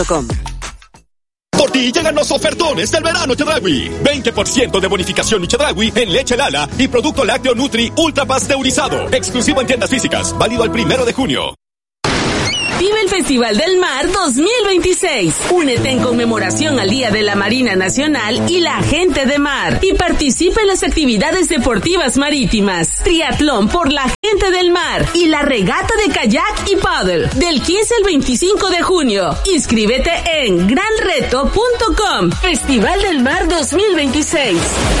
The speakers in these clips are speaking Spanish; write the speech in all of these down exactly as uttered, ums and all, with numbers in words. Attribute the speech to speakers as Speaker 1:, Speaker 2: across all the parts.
Speaker 1: Por ti llegan los ofertones del verano Chedraui. veinte por ciento de bonificación Chedraui en leche Lala y producto lácteo Nutri ultra pasteurizado. Exclusivo en tiendas físicas. Válido al primero de junio.
Speaker 2: Vive el Festival del Mar dos mil veintiséis. Únete en conmemoración al Día de la Marina Nacional y la Gente de Mar. Y participa en las actividades deportivas marítimas. Triatlón por la Gente del Mar. Y la regata de kayak y paddle. Del quince al veinticinco de junio. Inscríbete en gran reto punto com. Festival del Mar dos mil veintiséis.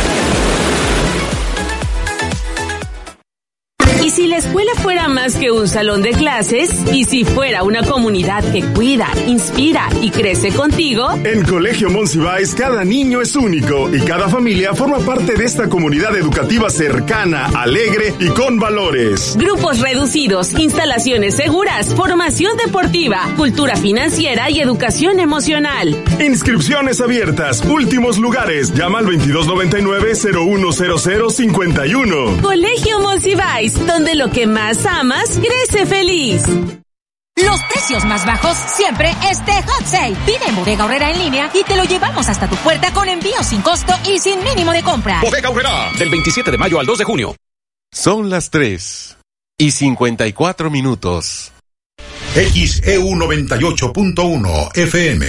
Speaker 2: Y si la escuela fuera más que un salón de clases, y si fuera una comunidad que cuida, inspira y crece contigo.
Speaker 3: En Colegio Monsiváis cada niño es único y cada familia forma parte de esta comunidad educativa cercana, alegre y con valores.
Speaker 2: Grupos reducidos, instalaciones seguras, formación deportiva, cultura financiera y educación emocional.
Speaker 3: Inscripciones abiertas, últimos lugares. Llama al veintidós noventa y nueve cero uno cero cero cincuenta y uno.
Speaker 2: Colegio Monsiváis, donde lo que más amas crece feliz.
Speaker 4: Los precios más bajos siempre este Hot Sale. Pide en Bodega Aurrera en línea y te lo llevamos hasta tu puerta con envío sin costo y sin mínimo de compra.
Speaker 1: Bodega Aurrera, del veintisiete de mayo al dos de junio.
Speaker 5: Son las tres y cincuenta y cuatro minutos.
Speaker 6: X E U noventa y ocho punto uno F M.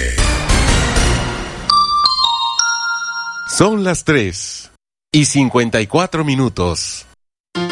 Speaker 5: Son las tres y cincuenta y cuatro minutos.